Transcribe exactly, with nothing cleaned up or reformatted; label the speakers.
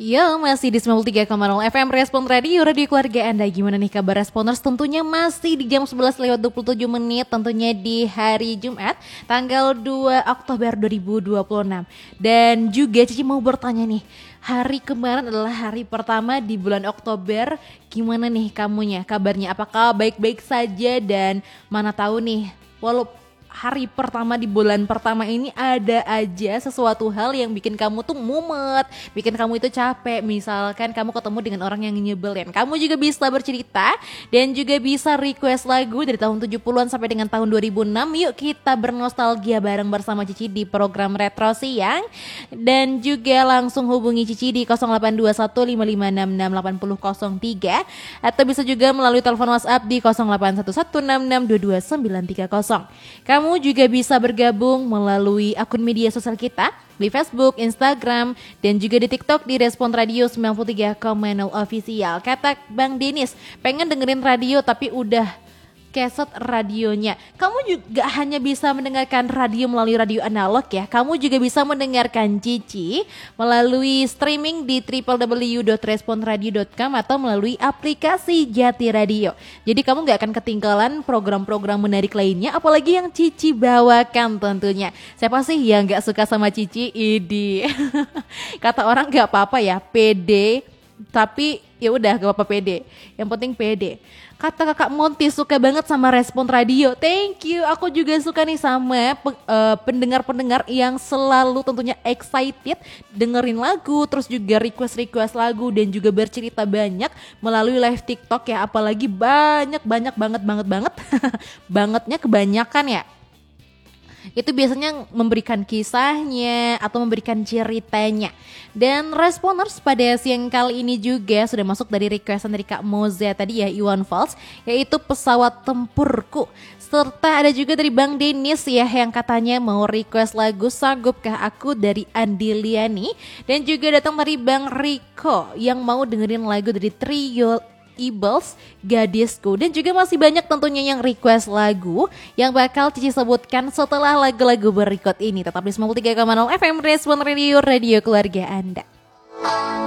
Speaker 1: Yo, masih di sembilan puluh tiga koma nol F M Respon Radio, radio keluarga Anda. Gimana nih kabar Responers? Tentunya masih di jam sebelas lewat dua puluh tujuh menit, tentunya di hari Jumat, tanggal dua Oktober dua ribu dua puluh enam. Dan juga Cici mau bertanya nih, hari kemarin adalah hari pertama di bulan Oktober. Gimana nih kamunya, kabarnya? Apakah baik-baik saja? Dan mana tahu nih, walaupun hari pertama di bulan pertama ini ada aja sesuatu hal yang bikin kamu tuh mumet, bikin kamu itu capek. Misalkan kamu ketemu dengan orang yang nyebelin, kamu juga bisa bercerita dan juga bisa request lagu dari tahun tujuh puluhan sampai dengan tahun dua ribu enam. Yuk kita bernostalgia bareng bersama Cici di program Retro Siang. Dan juga langsung hubungi Cici di nol delapan dua satu lima lima enam enam delapan nol nol tiga atau bisa juga melalui telepon WhatsApp di nol delapan satu satu enam enam dua dua sembilan tiga nol. Kamu juga bisa bergabung melalui akun media sosial kita di Facebook, Instagram, dan juga di TikTok di Respon Radio sembilan puluh tiga koma nol Official. Kata Bang Denis, pengen dengerin radio tapi udah keset radionya. Kamu juga hanya bisa mendengarkan radio melalui radio analog ya. Kamu juga bisa mendengarkan Cici melalui streaming di w w w dot respon radio dot com atau melalui aplikasi Jati Radio. Jadi kamu gak akan ketinggalan program-program menarik lainnya, apalagi yang Cici bawakan tentunya. Siapa sih yang gak suka sama Cici? Idi. Kata orang gak apa-apa ya, pede. Tapi ya udah gak apa-apa pede. Yang penting pede. Kata kakak Monty suka banget sama Respon Radio. Thank you. Aku juga suka nih sama uh, pendengar-pendengar yang selalu tentunya excited dengerin lagu, terus juga request-request lagu dan juga bercerita banyak melalui live TikTok ya. Apalagi banyak banyak banget banget banget. Bangetnya kebanyakan ya. Itu biasanya memberikan kisahnya atau memberikan ceritanya. Dan Responers pada siang kali ini juga sudah masuk dari requestan dari Kak Moza tadi ya, Iwan Fals, yaitu Pesawat Tempurku. Serta ada juga dari Bang Denis ya yang katanya mau request lagu Sanggupkah Aku dari Andi Liani. Dan juga datang dari Bang Riko yang mau dengerin lagu dari trio Ibles, Gadisku. Dan juga masih banyak tentunya yang request lagu yang bakal Cici sebutkan setelah lagu-lagu berikut ini. Tetap di sembilan puluh tiga koma nol F M Respon Radio, radio keluarga Anda.